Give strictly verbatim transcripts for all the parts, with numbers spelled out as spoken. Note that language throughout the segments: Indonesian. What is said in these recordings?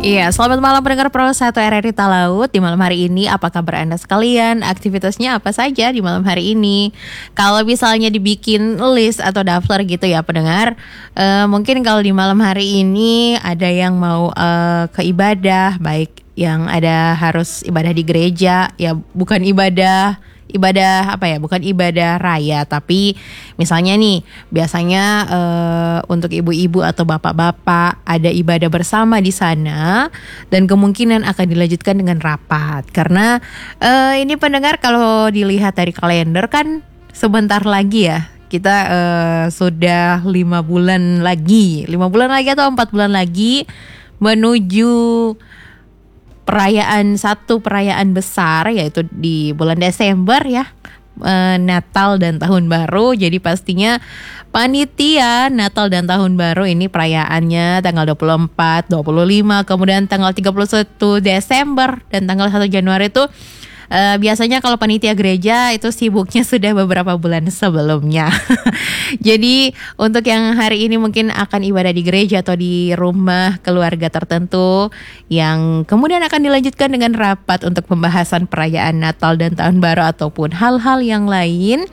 Iya, selamat malam pendengar Pro satu R R I Talaut. Di malam hari ini apa kabar Anda sekalian? Aktivitasnya apa saja di malam hari ini? Kalau misalnya dibikin list atau daftar gitu ya pendengar, uh, mungkin kalau di malam hari ini ada yang mau uh, ke ibadah, baik yang ada harus ibadah di gereja, ya bukan ibadah ibadah apa ya, bukan ibadah raya, tapi misalnya nih biasanya uh, untuk ibu-ibu atau bapak-bapak ada ibadah bersama di sana dan kemungkinan akan dilanjutkan dengan rapat karena uh, ini pendengar kalau dilihat dari kalender kan sebentar lagi ya kita uh, sudah lima bulan lagi lima bulan lagi atau empat bulan lagi menuju perayaan satu perayaan besar yaitu di bulan Desember ya, e, Natal dan Tahun Baru. Jadi pastinya panitia Natal dan Tahun Baru ini perayaannya tanggal dua puluh empat, dua puluh lima, kemudian tanggal tiga puluh satu Desember dan tanggal satu Januari itu e, biasanya kalau panitia gereja itu sibuknya sudah beberapa bulan sebelumnya. Jadi untuk yang hari ini mungkin akan ibadah di gereja atau di rumah keluarga tertentu yang kemudian akan dilanjutkan dengan rapat untuk pembahasan perayaan Natal dan Tahun Baru ataupun hal-hal yang lain.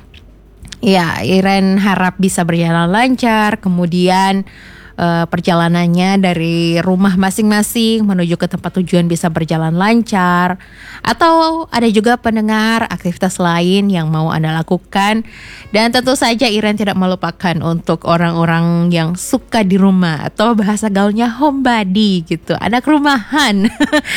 Ya, Iren harap bisa berjalan lancar, kemudian Uh, perjalanannya dari rumah masing-masing menuju ke tempat tujuan bisa berjalan lancar. Atau ada juga pendengar aktivitas lain yang mau Anda lakukan. Dan tentu saja Iren tidak melupakan untuk orang-orang yang suka di rumah atau bahasa gaulnya homebody gitu, anak rumahan.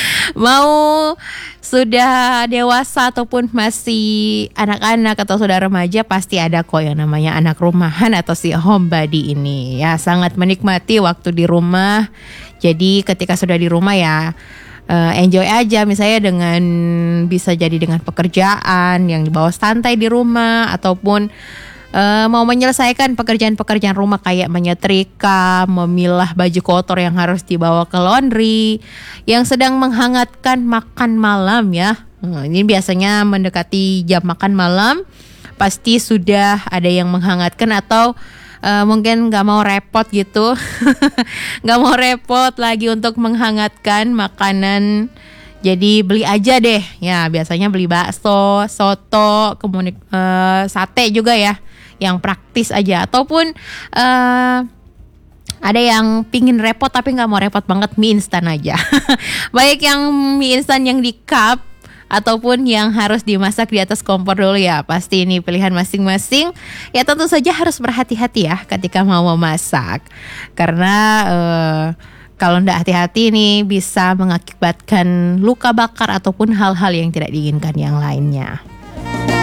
Mau sudah dewasa ataupun masih anak-anak atau sudah remaja, pasti ada kok yang namanya anak rumahan atau si homebody ini. Ya, sangat menikmati waktu di rumah. Jadi ketika sudah di rumah ya uh, enjoy aja, misalnya dengan bisa jadi dengan pekerjaan yang dibawa santai di rumah ataupun uh, mau menyelesaikan pekerjaan-pekerjaan rumah kayak menyetrika, memilah baju kotor yang harus dibawa ke laundry, yang sedang menghangatkan makan malam ya. Nah, ini biasanya mendekati jam makan malam pasti sudah ada yang menghangatkan atau Uh, mungkin gak mau repot gitu. Gak mau repot lagi untuk menghangatkan makanan. Jadi beli aja deh. Ya biasanya beli bakso, soto, kemudian uh, sate juga ya, yang praktis aja. Ataupun uh, ada yang pingin repot tapi gak mau repot banget, mie instan aja. Baik yang mie instan yang di cup ataupun yang harus dimasak di atas kompor dulu ya. Pasti ini pilihan masing-masing. Ya tentu saja harus berhati-hati ya ketika mau memasak. Karena eh, kalau tidak hati-hati ini bisa mengakibatkan luka bakar ataupun hal-hal yang tidak diinginkan yang lainnya.